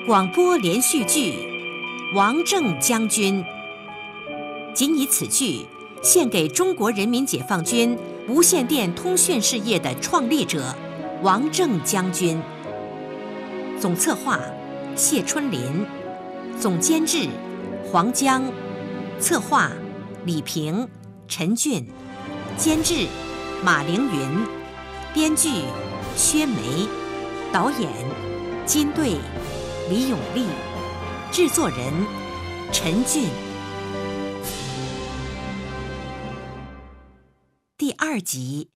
广播连续剧《王政将军》，仅以此剧献给中国人民解放军无线电通讯事业的创立者王政将军。总策划谢春林，总监制黄江，策划李平、陈俊，监制马凌云，编剧薛梅，导演金队、李永利，制作人陈俊。第2集。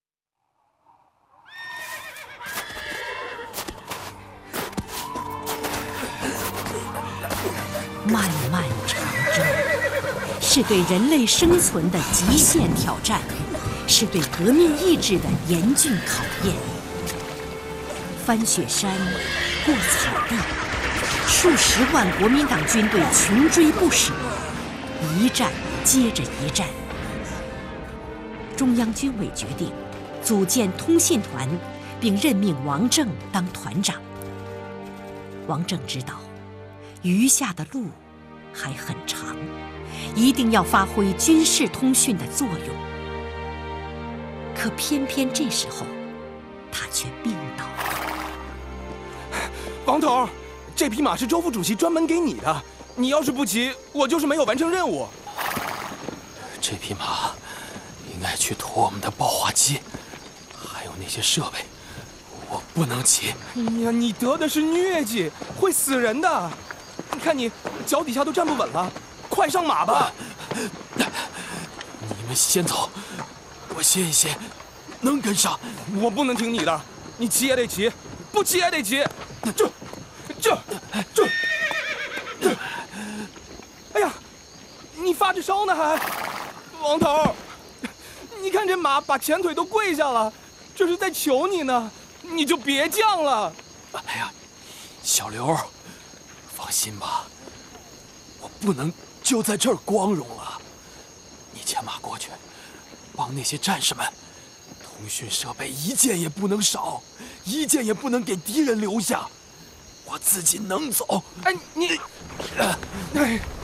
漫漫长征是对人类生存的极限挑战，是对革命意志的严峻考验。翻雪山，过草地，数十万国民党军队穷追不舍，一战接着一战。中央军委决定组建通信团，并任命王政当团长。王政知道余下的路还很长，一定要发挥军事通讯的作用。可偏偏这时候，他却病倒了。 王头，这匹马是周副主席专门给你的，你要是不骑，我就是没有完成任务。 这匹马应该去驮我们的爆化机，还有那些设备，我不能骑。 哎呀，你得的是疟疾，会死人的。你看你脚底下都站不稳了，快上马吧。 你们先走，我歇一歇，能跟上。 我不能听你的，你骑也得骑，不骑也得骑。这，哎呀，你发着烧呢还？王头，你看这马把前腿都跪下了，这是在求你呢，你就别犟了。 哎呀，小刘，放心吧，我不能就在这儿光荣了。你牵马过去，帮那些战士们，通讯设备一件也不能少，一件也不能给敌人留下。我自己能走。 哎，你，哎。